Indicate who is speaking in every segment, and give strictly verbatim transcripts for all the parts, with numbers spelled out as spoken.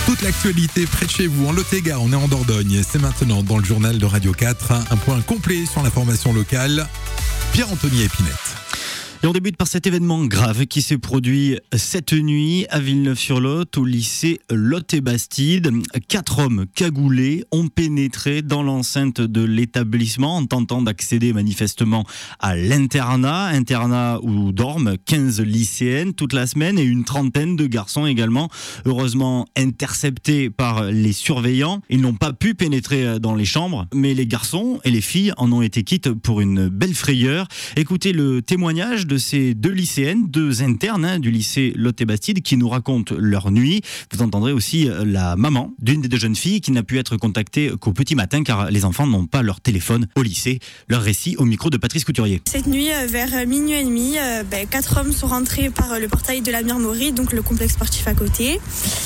Speaker 1: Toute l'actualité près de chez vous, en Lot-et-Garonne, on est en Dordogne. C'est maintenant dans le journal de Radio quatre, un point complet sur l'information locale. Pierre-Anthony Épinette.
Speaker 2: Et on débute par cet événement grave qui s'est produit cette nuit à Villeneuve-sur-Lot, au lycée Lot-et-Bastide. Quatre hommes cagoulés ont pénétré dans l'enceinte de l'établissement en tentant d'accéder manifestement à l'internat. Internat où dorment quinze lycéennes toute la semaine et une trentaine de garçons également. Heureusement interceptés par les surveillants. Ils n'ont pas pu pénétrer dans les chambres, mais les garçons et les filles en ont été quittes pour une belle frayeur. Écoutez le témoignage de de ces deux lycéennes, deux internes hein, du lycée Lot-et-Bastide qui nous racontent leur nuit. Vous entendrez aussi la maman d'une des deux jeunes filles qui n'a pu être contactée qu'au petit matin car les enfants n'ont pas leur téléphone au lycée. Leur récit au micro de Patrice Couturier.
Speaker 3: Cette nuit, vers minuit et demi, euh, ben, quatre hommes sont rentrés par le portail de la Mirmorie, donc le complexe sportif à côté.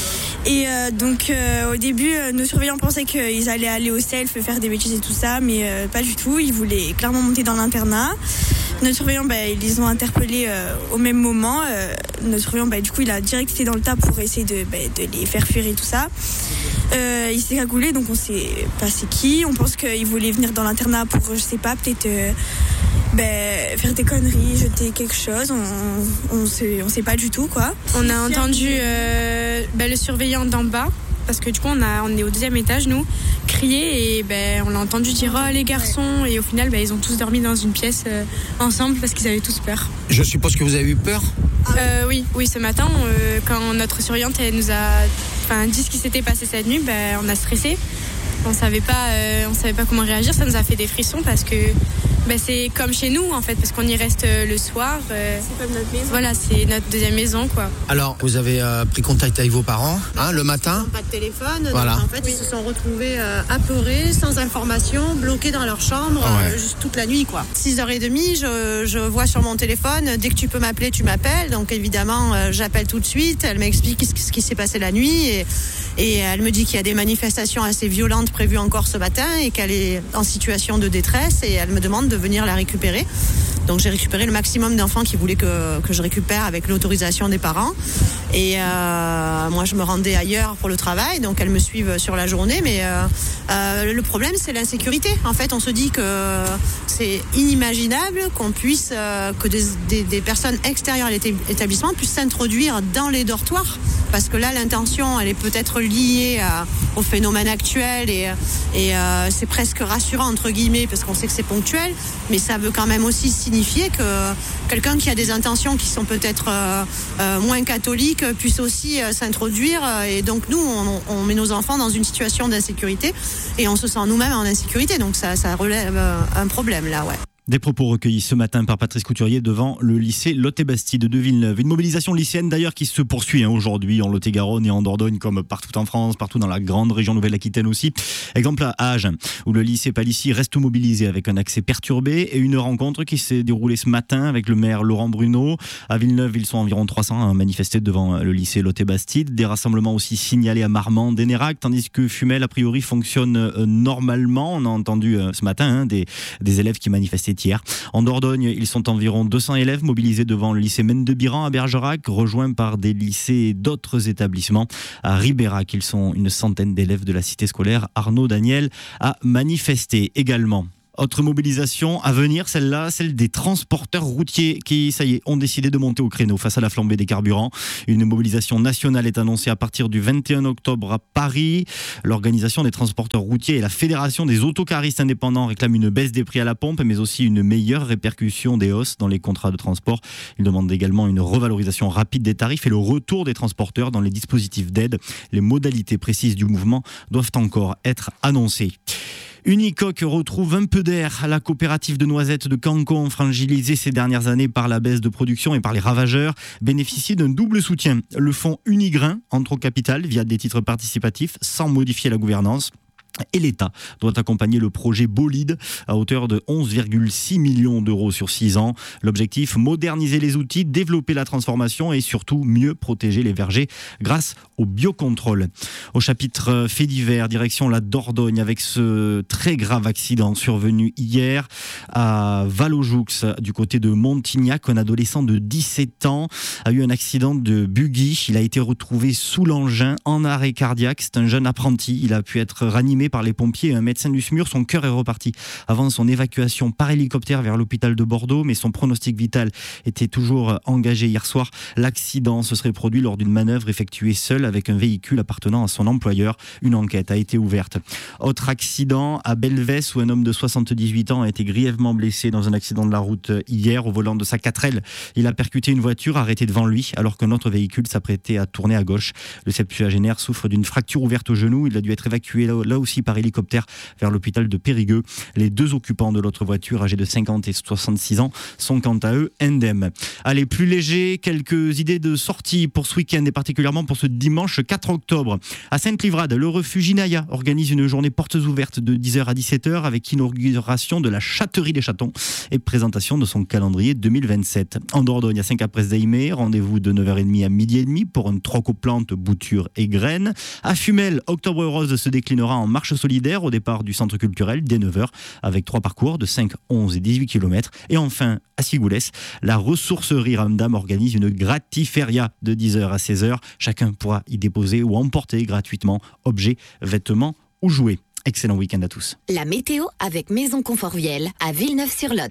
Speaker 3: Et euh, donc euh, au début, euh, nos surveillants pensaient qu'ils allaient aller au self, faire des bêtises et tout ça, mais euh, pas du tout. Ils voulaient clairement monter dans l'internat. Nos surveillants, bah, ils les ont interpellés euh, au même moment. Euh, notre surveillant, bah, du coup, il a direct été dans le tas pour essayer de, bah, de les faire fuir et tout ça. Euh, il s'est cagoulé, donc on sait pas c'est qui. On pense qu'il voulait venir dans l'internat pour, je sais pas, peut-être euh, bah, faire des conneries, jeter quelque chose. On, on, sait, on sait pas du tout, quoi.
Speaker 4: On a entendu euh, bah, le surveillant d'en bas. Parce que du coup on, a, on est au deuxième étage nous, crier et ben, on l'a entendu dire oh les garçons et au final ben, ils ont tous dormi dans une pièce euh, ensemble parce qu'ils avaient tous peur.
Speaker 5: Je suppose que vous avez eu peur ?
Speaker 4: euh, Oui, oui ce matin euh, quand notre surveillante elle nous a enfin, dit ce qui s'était passé cette nuit, ben, on a stressé. On savait pas, euh, on savait pas comment réagir, ça nous a fait des frissons parce que ben, c'est comme chez nous en fait, parce qu'on y reste euh, le soir. Euh,
Speaker 3: c'est comme notre maison.
Speaker 4: Voilà, c'est notre deuxième maison quoi.
Speaker 5: Alors, vous avez euh, pris contact avec vos parents hein, le matin ?
Speaker 6: Pas de téléphone,
Speaker 5: voilà.
Speaker 6: Donc en fait oui. Ils se sont retrouvés euh, apeurés, sans information, bloqués dans leur chambre
Speaker 5: ouais.
Speaker 6: euh, juste toute la nuit quoi. six heures trente, je, je vois sur mon téléphone, dès que tu peux m'appeler, tu m'appelles. Donc évidemment, euh, j'appelle tout de suite, elle m'explique ce, ce qui s'est passé la nuit et, et elle me dit qu'il y a des manifestations assez violentes prévues encore ce matin et qu'elle est en situation de détresse et elle me demande de venir la récupérer. Donc j'ai récupéré le maximum d'enfants qui voulaient que, que je récupère avec l'autorisation des parents. Et euh, moi je me rendais ailleurs pour le travail, donc elles me suivent sur la journée. Mais euh, euh, le problème c'est l'insécurité. En fait on se dit que c'est inimaginable qu'on puisse, euh, que des, des, des personnes extérieures à l'établissement puissent s'introduire dans les dortoirs. Parce que là l'intention elle est peut-être liée à, au phénomène actuel et, et euh, c'est presque rassurant entre guillemets parce qu'on sait que c'est ponctuel. Mais ça veut quand même aussi signifier que quelqu'un qui a des intentions qui sont peut-être euh, euh, moins catholiques puisse aussi euh, s'introduire et donc nous on, on met nos enfants dans une situation d'insécurité et on se sent nous-mêmes en insécurité donc ça, ça relève euh, un problème là ouais.
Speaker 2: Des propos recueillis ce matin par Patrice Couturier devant le lycée Lot-et-Bastide de Villeneuve. Une mobilisation lycéenne d'ailleurs qui se poursuit hein, aujourd'hui en Lot-et-Garonne et en Dordogne comme partout en France, partout dans la grande région Nouvelle-Aquitaine aussi. Exemple à Agen où le lycée Palissy reste mobilisé avec un accès perturbé et une rencontre qui s'est déroulée ce matin avec le maire Laurent Bruno. À Villeneuve, ils sont environ trois cents à manifester devant le lycée Lot-et-Bastide. Des rassemblements aussi signalés à Marmande, Dénérac, tandis que Fumel a priori fonctionne normalement. On a entendu ce matin hein, des, des élèves qui manifestaient hier. En Dordogne, ils sont environ deux cents élèves mobilisés devant le lycée Mendes-de-Biran à Bergerac, rejoints par des lycées et d'autres établissements. À Ribérac, ils sont une centaine d'élèves de la cité scolaire Arnaud Daniel à manifester également. Autre mobilisation à venir, celle-là, celle des transporteurs routiers qui, ça y est, ont décidé de monter au créneau face à la flambée des carburants. Une mobilisation nationale est annoncée à partir du vingt et un octobre à Paris. L'organisation des transporteurs routiers et la fédération des autocaristes indépendants réclament une baisse des prix à la pompe, mais aussi une meilleure répercussion des hausses dans les contrats de transport. Ils demandent également une revalorisation rapide des tarifs et le retour des transporteurs dans les dispositifs d'aide. Les modalités précises du mouvement doivent encore être annoncées. Unicoque retrouve un peu d'air. La coopérative de noisettes de Cancon, fragilisée ces dernières années par la baisse de production et par les ravageurs, bénéficie d'un double soutien. Le fonds Unigrain entre au capital via des titres participatifs sans modifier la gouvernance. Et l'État doit accompagner le projet Bolide à hauteur de onze virgule six millions d'euros sur six ans. L'objectif, moderniser les outils, développer la transformation et surtout mieux protéger les vergers grâce au biocontrôle. Au chapitre fait divers, direction la Dordogne avec ce très grave accident survenu hier à Val-aux-Joux du côté de Montignac. Un adolescent de dix-sept ans a eu un accident de buggy. Il a été retrouvé sous l'engin en arrêt cardiaque. C'est un jeune apprenti. Il a pu être ranimé par les pompiers et un médecin du S M U R. Son cœur est reparti avant son évacuation par hélicoptère vers l'hôpital de Bordeaux, mais son pronostic vital était toujours engagé hier soir. L'accident se serait produit lors d'une manœuvre effectuée seul avec un véhicule appartenant à son employeur. Une enquête a été ouverte. Autre accident à Belvès où un homme de soixante-dix-huit ans a été grièvement blessé dans un accident de la route hier au volant de sa quatre L. Il a percuté une voiture arrêtée devant lui alors qu'un autre véhicule s'apprêtait à tourner à gauche. Le septuagénaire souffre d'une fracture ouverte au genou. Il a dû être évacué là, là aussi par hélicoptère vers l'hôpital de Périgueux. Les deux occupants de l'autre voiture, âgés de cinquante et soixante-six ans, sont quant à eux indemnes. Allez, plus léger, quelques idées de sortie pour ce week-end et particulièrement pour ce dimanche quatre octobre. À Sainte-Livrade, le refuge Inaya organise une journée portes ouvertes de dix heures à dix-sept heures avec inauguration de la Châterie des Chatons et présentation de son calendrier deux mille vingt-sept. En Dordogne, à Saint-Caprès-d'Aimé, rendez-vous de neuf heures trente à midi et demi pour un troc aux plantes, boutures et graines. À Fumel, Octobre Rose se déclinera en marche solidaire au départ du centre culturel dès neuf heures avec trois parcours de cinq, onze et dix-huit kilomètres. Et enfin, à Sigoulès, la ressourcerie Ramdam organise une gratiféria de dix heures à seize heures. Chacun pourra y déposer ou emporter gratuitement objets, vêtements ou jouets. Excellent week-end à tous.
Speaker 7: La météo avec Maison Confort Viel à Villeneuve-sur-Lot.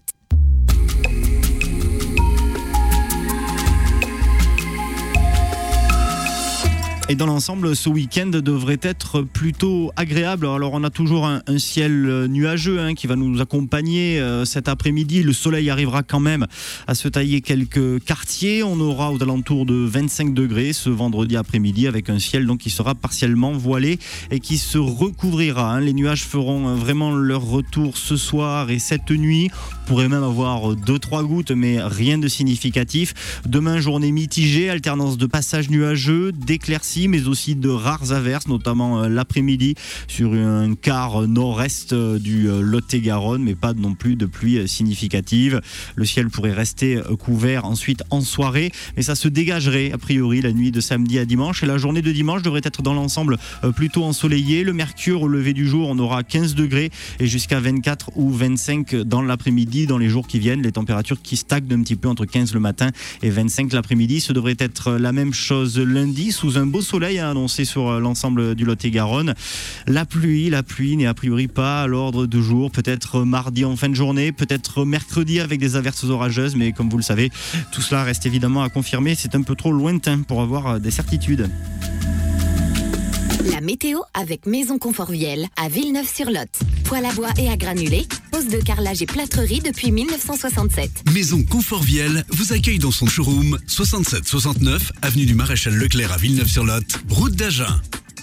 Speaker 2: Et dans l'ensemble, ce week-end devrait être plutôt agréable. Alors on a toujours un, un ciel nuageux hein, qui va nous accompagner euh, cet après-midi. Le soleil arrivera quand même à se tailler quelques quartiers. On aura aux alentours de vingt-cinq degrés ce vendredi après-midi avec un ciel donc, qui sera partiellement voilé et qui se recouvrira. Hein. Les nuages feront vraiment leur retour ce soir et cette nuit. On pourrait même avoir deux trois gouttes mais rien de significatif. Demain, journée mitigée, alternance de passages nuageux, d'éclaircies mais aussi de rares averses, notamment l'après-midi sur un quart nord-est du Lot-et-Garonne, mais pas non plus de pluie significative. Le ciel pourrait rester couvert ensuite en soirée, mais ça se dégagerait a priori la nuit de samedi à dimanche. Et la journée de dimanche devrait être dans l'ensemble plutôt ensoleillée. Le mercure au lever du jour, on aura quinze degrés et jusqu'à vingt-quatre ou vingt-cinq dans l'après-midi. Dans les jours qui viennent, les températures qui stagnent un petit peu entre quinze le matin et vingt-cinq l'après-midi. Ce devrait être la même chose lundi sous un beau soleil a annoncé sur l'ensemble du Lot-et-Garonne. La pluie, la pluie n'est a priori pas à l'ordre du jour. Peut-être mardi en fin de journée, peut-être mercredi avec des averses orageuses, mais comme vous le savez, tout cela reste évidemment à confirmer. C'est un peu trop lointain pour avoir des certitudes.
Speaker 7: La météo avec Maison Confort Viel à Villeneuve-sur-Lot. Poêle à bois et à granulés, pose de carrelage et plâtrerie depuis mille neuf cent soixante-sept.
Speaker 8: Maison Confort Viel vous accueille dans son showroom soixante-sept soixante-neuf avenue du Maréchal Leclerc à Villeneuve-sur-Lot, route d'Agen.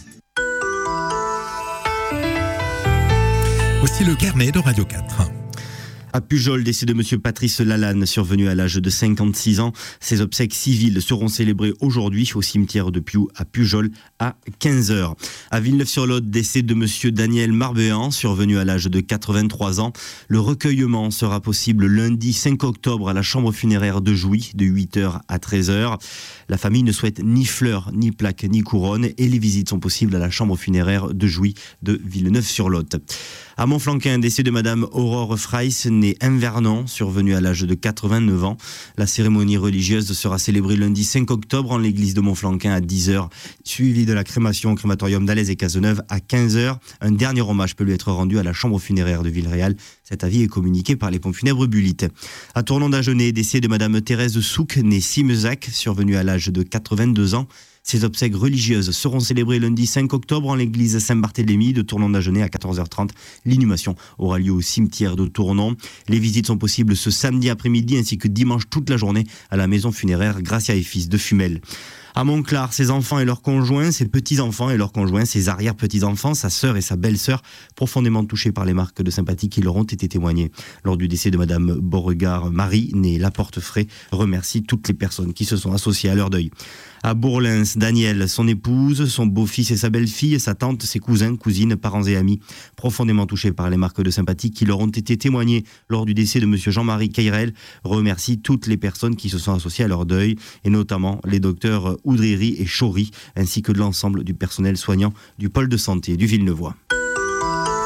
Speaker 1: Voici le carnet de Radio quatre.
Speaker 2: À Pujol, décès de monsieur Patrice Lalanne, survenu à l'âge de cinquante-six ans. Ses obsèques civiles seront célébrées aujourd'hui au cimetière de Piou à Pujol à quinze heures. À Villeneuve-sur-Lot, décès de monsieur Daniel Marbéan, survenu à l'âge de quatre-vingt-trois ans. Le recueillement sera possible lundi cinq octobre à la chambre funéraire de Jouy de huit heures à treize heures. La famille ne souhaite ni fleurs, ni plaques, ni couronnes et les visites sont possibles à la chambre funéraire de Jouy de Villeneuve-sur-Lot. À Montflanquin, décès de madame Aurore Freiss, née Invernon, survenue à l'âge de quatre-vingt-neuf ans. La cérémonie religieuse sera célébrée lundi cinq octobre en l'église de Montflanquin à dix heures, suivie de la crémation au crématorium d'Alès et Cazeneuve à quinze heures. Un dernier hommage peut lui être rendu à la chambre funéraire de Villeréal. Cet avis est communiqué par les pompes funèbres Bulitte. À Tournon-d'Agenais, décès de madame Thérèse Souk, née Simezac, survenue à l'âge de quatre-vingt-deux ans. Ces obsèques religieuses seront célébrées lundi cinq octobre en l'église Saint-Barthélemy de Tournon-d'Agenais à quatorze heures trente. L'inhumation aura lieu au cimetière de Tournon. Les visites sont possibles ce samedi après-midi ainsi que dimanche toute la journée à la maison funéraire Gracia et Fils de Fumel. À Montclar, ses enfants et leurs conjoints, ses petits-enfants et leurs conjoints, ses arrière-petits-enfants, sa sœur et sa belle-sœur, profondément touchés par les marques de sympathie qui leur ont été témoignées lors du décès de Madame Beauregard. Marie, née Laporte-Fray, remercie toutes les personnes qui se sont associées à leur deuil. À Bourlins, Daniel, son épouse, son beau-fils et sa belle-fille, sa tante, ses cousins, cousines, parents et amis, profondément touchés par les marques de sympathie qui leur ont été témoignées lors du décès de Monsieur Jean-Marie Cayrel, remercie toutes les personnes qui se sont associées à leur deuil, et notamment les docteurs Oudriri et Chaury, ainsi que de l'ensemble du personnel soignant du pôle de santé du Villeneuvois.